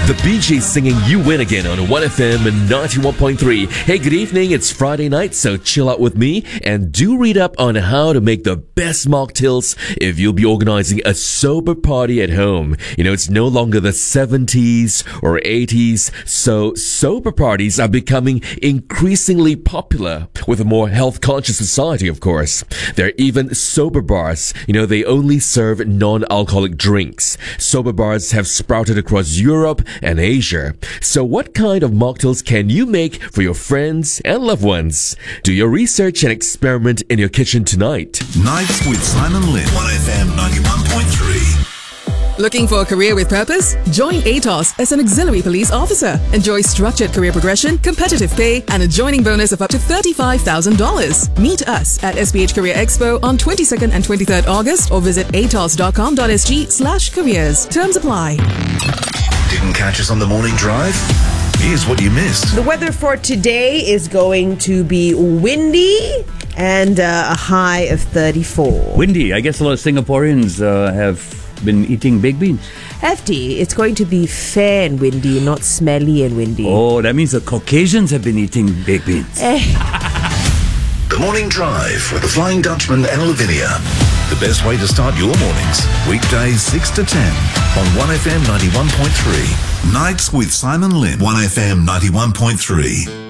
The Bee Gees singing You Win Again on 1FM and 91.3. Hey, good evening. It's Friday night, so chill out with me and do read up on how to make the best mocktails if you'll be organizing a sober party at home. You know, it's no longer the 70s or 80s, so sober parties are becoming increasingly popular with a more health-conscious society, of course. There are even sober bars. You know, they only serve non-alcoholic drinks. Sober bars have sprouted across Europe and Asia. So what kind of mocktails can you make for your friends and loved ones? Do your research and experiment in your kitchen tonight. Nights with Simon Lin. 1FM 91.3. Looking for a career with purpose? Join ATOS as an auxiliary police officer. Enjoy structured career progression, competitive pay, and a joining bonus of up to $35,000. Meet us at SPH Career Expo on 22nd and 23rd August or visit atos.com.sg/careers. Terms apply. Didn't catch us on the morning drive? Here's what you missed. The weather for today is going to be windy and a high of 34. Windy. I guess a lot of Singaporeans have been eating baked beans. Hefty. It's going to be fair and windy, not smelly and windy. Oh, that means the Caucasians have been eating baked beans. The Morning Drive with the Flying Dutchman and Lavinia. The best way to start your mornings. Weekdays 6 to 10 on 1FM 91.3. Nights with Simon Lin. 1FM 91.3.